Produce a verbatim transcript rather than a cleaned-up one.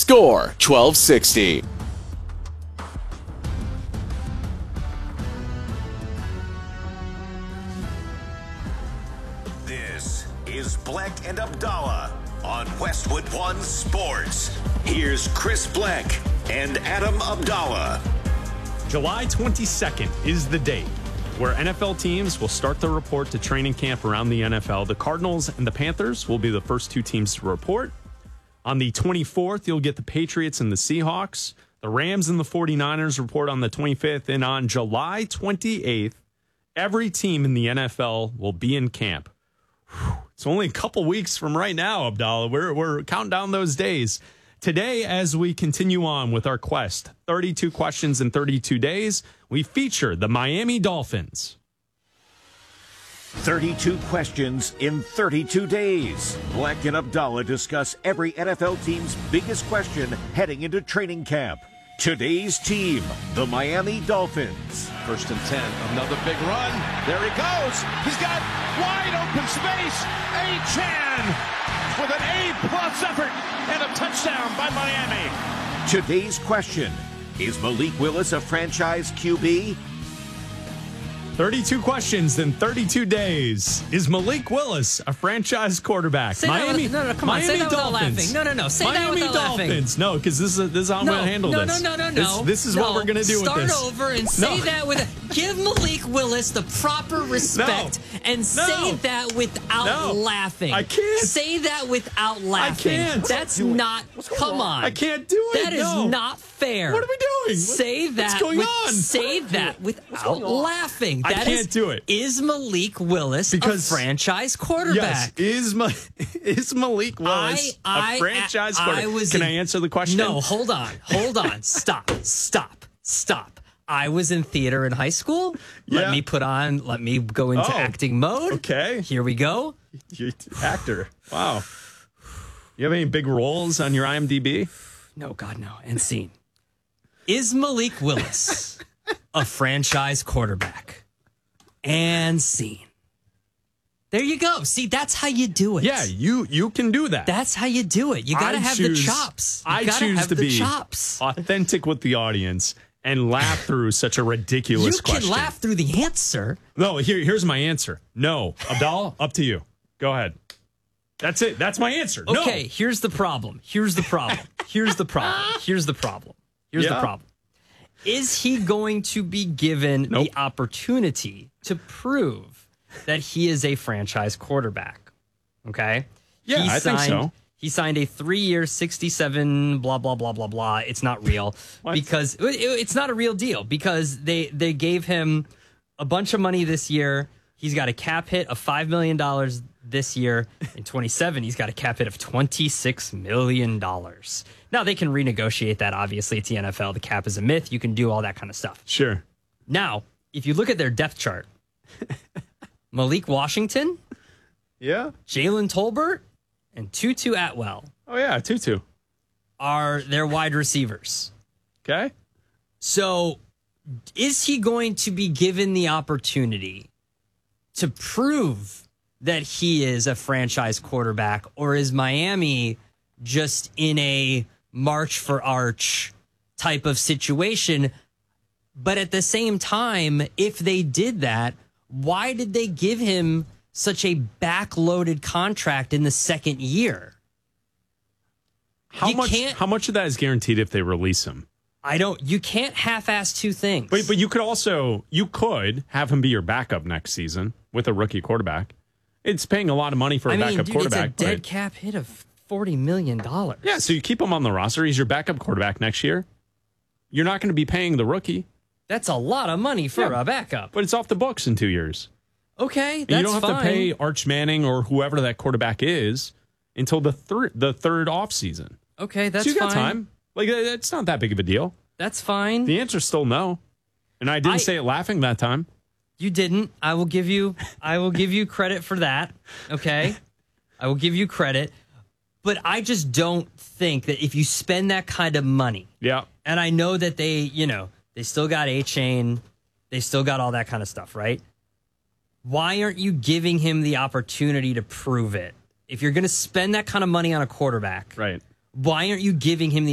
Score twelve sixty. This is Bleck and Abdallah on Westwood One Sports. Here's Chris Bleck and Adam Abdallah. July twenty-second is the date where N F L teams will start their report to training camp around the N F L. The Cardinals and the Panthers will be the first two teams to report. On the twenty-fourth, you'll get the Patriots and the Seahawks. The Rams and the 49ers report on the twenty-fifth. And on July twenty-eighth, every team in the N F L will be in camp. Whew, it's only a couple weeks from right now, Abdallah. We're, we're counting down those days. Today, as we continue on with our quest, thirty-two questions in thirty-two days, we feature the Miami Dolphins. thirty-two questions in thirty-two days. Bleck and Abdallah discuss every N F L team's biggest question heading into training camp. Today's team, the Miami Dolphins. First and ten, another big run. There he goes. He's got wide open space. Achane with an A-plus effort and a touchdown by Miami. Today's question, is Malik Willis a franchise Q B? thirty-two questions in thirty-two days. Is Malik Willis a franchise quarterback? Say Miami, that with, no, no, come on. Miami Say that without Dolphins. laughing. No, no, no. Say Miami that without Dolphins. laughing. No, because this is this is how I'm no, going to handle no, this. No, no, no, this, no. This is no. what we're going to do Start with this. Start over and say no. that with give Malik Willis the proper respect no. and no. say that without no. laughing. I can't. Say that without laughing. I can't. That's not. Come on. I can't do it. That is no. not fair. What are we doing? Say what, that. What's going with, on? Say that without laughing. That I can't is, do it. Is Malik Willis because, a franchise quarterback? Yes. Is, Ma- is Malik Willis I, I, a franchise I, quarterback? I was Can in, I answer the question? No, hold on. Hold on. Stop. Stop. Stop. I was in theater in high school. Yeah. Let me put on, let me go into oh, acting mode. Okay. Here we go. You're actor. Wow. You have any big roles on your I M D B? No, God, no. And scene. Is Malik Willis a franchise quarterback? And scene. There you go. See, that's how you do it. Yeah, you you can do that. That's how you do it. You got to have choose, the chops. You I gotta choose have to the be chops. authentic with the audience and laugh through such a ridiculous you question. can laugh through the answer. No, here, here's my answer. No. Abdallah, up to you. Go ahead. That's it. That's my answer. Okay, no. here's the problem. Here's the problem. Here's the problem. Here's the problem. Here's Yeah. the problem. Is he going to be given Nope. the opportunity to prove that he is a franchise quarterback? Okay? Yeah, he I think signed, so. He signed a three-year, sixty-seven, blah, blah, blah, blah, blah. It's not real. What? Because it, it's not a real deal because they, they gave him a bunch of money this year. He's got a cap hit of five million dollars this year. In twenty-seven, he's got a cap hit of twenty-six million dollars. Now, they can renegotiate that, obviously. It's the N F L. The cap is a myth. You can do all that kind of stuff. Sure. Now, if you look at their depth chart, Malik Washington, Yeah. Jalen Tolbert, and Tutu Atwell Oh, yeah. Tutu. are their wide receivers. Okay. So, is he going to be given the opportunity to prove that he is a franchise quarterback, or is Miami just in a march for arch type of situation? But at the same time, if they did that, why did they give him such a backloaded contract in the second year? How You much? can't- How much of that is guaranteed if they release him? I don't. You can't half-ass two things. But but you could also you could have him be your backup next season with a rookie quarterback. It's paying a lot of money for a I mean, backup dude, quarterback. it's a dead right? cap hit of forty million dollars. Yeah, so you keep him on the roster. He's your backup quarterback next year. You're not going to be paying the rookie, That's a lot of money for Yeah. a backup. but it's off the books in two years. Okay, And that's you don't have fine. to pay Arch Manning or whoever that quarterback is until the third the third off season. Okay, that's so you got fine. time. Like uh, it's not that big of a deal. That's fine. The answer's still no. And I didn't I- say it laughing that time. You didn't. I will give you. I will give you credit for that. Okay, I will give you credit. But I just don't think that if you spend that kind of money, Yeah. and I know that they, you know, they still got Achane, they still got all that kind of stuff, right? Why aren't you giving him the opportunity to prove it? If you're going to spend that kind of money on a quarterback, Right. why aren't you giving him the